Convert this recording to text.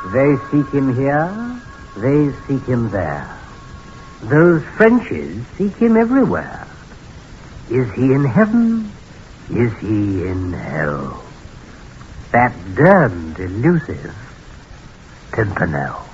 They seek him here, they seek him there. Those Frenchies seek him everywhere. Is he in heaven? Is he in hell? That damned elusive Pimpernel.